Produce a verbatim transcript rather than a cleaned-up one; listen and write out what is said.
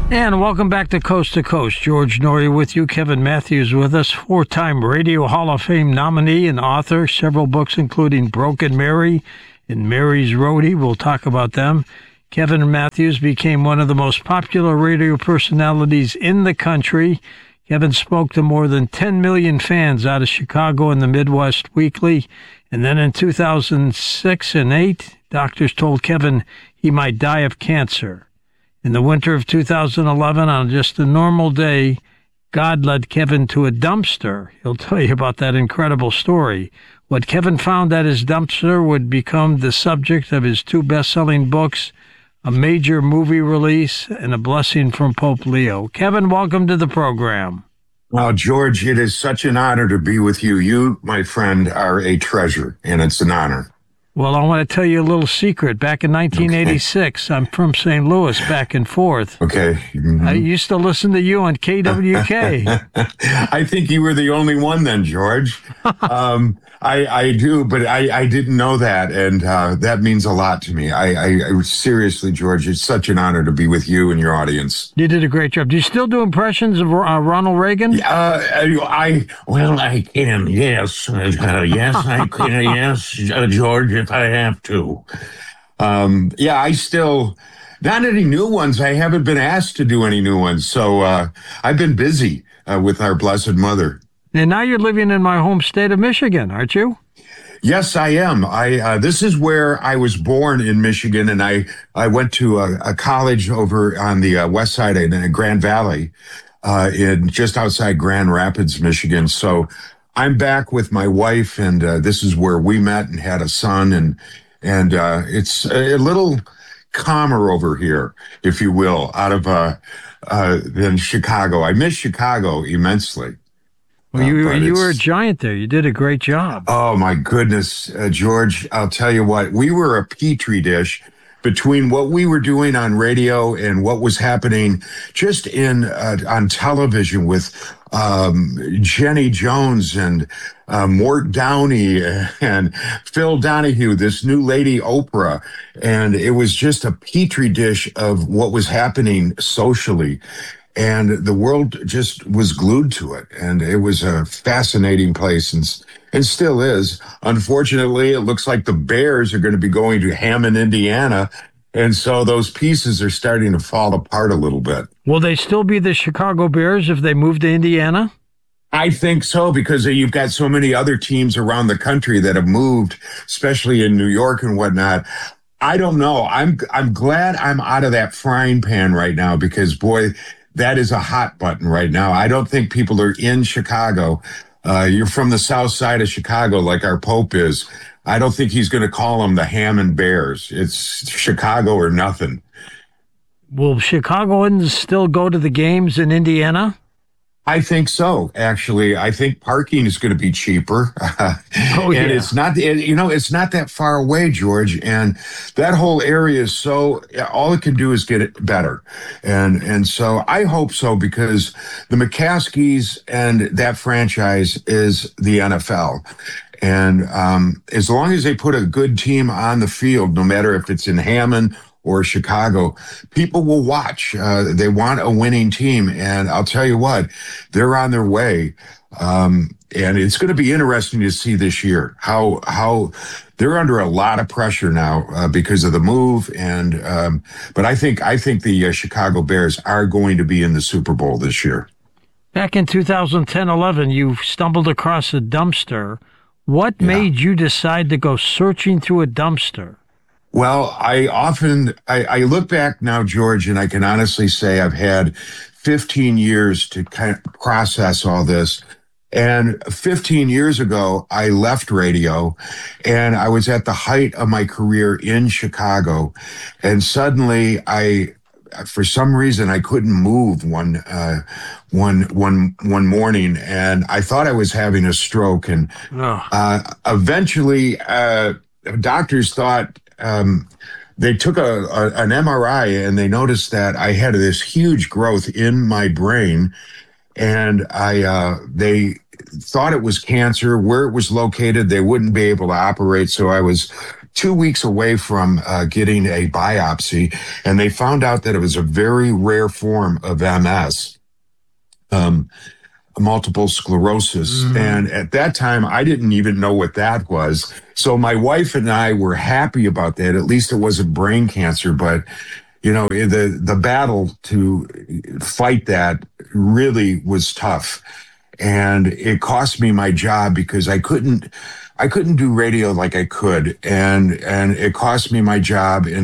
And welcome back to Coast to Coast. George Noory with you. Kevin Matthews with us, four-time Radio Hall of Fame nominee and author. Several books, including Broken Mary and Mary's Roadie. We'll talk about them. Kevin Matthews became one of the most popular radio personalities in the country. Kevin spoke to more than ten million fans out of Chicago and the Midwest weekly. And then in two thousand six and eight, doctors told Kevin he might die of cancer. In the winter of two thousand eleven, on just a normal day, God led Kevin to a dumpster. He'll tell you about that incredible story. What Kevin found at his dumpster would become the subject of his two best-selling books, a major movie release, and a blessing from Pope Leo. Kevin, welcome to the program. Well, George, it is such an honor to be with you. You, my friend, are a treasure, and it's an honor. Well, I want to tell you a little secret. Back in nineteen eighty-six, okay. I'm from Saint Louis, back and forth. Okay. Mm-hmm. I used to listen to you on K W K. I think you were the only one then, George. um, I, I do, but I, I didn't know that, and uh, that means a lot to me. I, I, I seriously, George, it's such an honor to be with you and your audience. You did a great job. Do you still do impressions of uh, Ronald Reagan? Uh, I well, I can. Yes, uh, yes, I can. Yes, uh, George, if I have to. Um, yeah, I still. Not any new ones. I haven't been asked to do any new ones, so uh, I've been busy uh, with our Blessed Mother. And now you're living in my home state of Michigan, aren't you? Yes, I am. I uh, this is where I was born in Michigan, and I, I went to a, a college over on the uh, west side in Grand Valley, uh, in just outside Grand Rapids, Michigan. So I'm back with my wife, and uh, this is where we met and had a son, and and uh, it's a little calmer over here, if you will, out of uh, uh, than Chicago. I miss Chicago immensely. Well, you, uh, you were a giant there. You did a great job. Oh, my goodness, uh, George, I'll tell you what, we were a petri dish between what we were doing on radio and what was happening just in uh, on television with um, Jenny Jones and uh, Mort Downey and Phil Donahue, this new lady Oprah. And it was just a petri dish of what was happening socially. And the world just was glued to it. And it was a fascinating place and, and still is. Unfortunately, it looks like the Bears are going to be going to Hammond, Indiana. And so those pieces are starting to fall apart a little bit. Will they still be the Chicago Bears if they move to Indiana? I think so, because you've got so many other teams around the country that have moved, especially in New York and whatnot. I don't know. I'm I'm glad I'm out of that frying pan right now because, boy, that is a hot button right now. I don't think people are in Chicago. Uh, you're from the south side of Chicago like our Pope is. I don't think he's going to call them the Hammond Bears. It's Chicago or nothing. Will Chicagoans still go to the games in Indiana? I think so, actually. I think parking is going to be cheaper. Oh, yeah. And it's not, you know, it's not that far away, George. And that whole area is so, all it can do is get it better. And, and so I hope so, because the McCaskies and that franchise is the N F L. And um, as long as they put a good team on the field, no matter if it's in Hammond or Chicago, people will watch. Uh, they want a winning team. And I'll tell you what, they're on their way. Um, and it's going to be interesting to see this year how, how they're under a lot of pressure now uh, because of the move. And, um, but I think, I think the uh, Chicago Bears are going to be in the Super Bowl this year. Back in two thousand ten eleven, you stumbled across a dumpster. What yeah. made you decide to go searching through a dumpster? Well, I often, I, I look back now, George, and I can honestly say I've had fifteen years to kind of process all this. And fifteen years ago, I left radio and I was at the height of my career in Chicago. And suddenly I, for some reason, I couldn't move one, uh, one, one, one morning. And I thought I was having a stroke. And, oh. uh, eventually, uh, doctors thought, Um, they took a, a an M R I and they noticed that I had this huge growth in my brain, and I uh, they thought it was cancer. Where it was located, they wouldn't be able to operate. So I was two weeks away from uh, getting a biopsy, and they found out that it was a very rare form of M S. Um, multiple sclerosis. Mm. And at that time, I didn't even know what that was. So my wife and I were happy about that. At least it wasn't brain cancer, but you know, the, the battle to fight that really was tough. And it cost me my job because I couldn't, I couldn't do radio like I could. And, and it cost me my job. And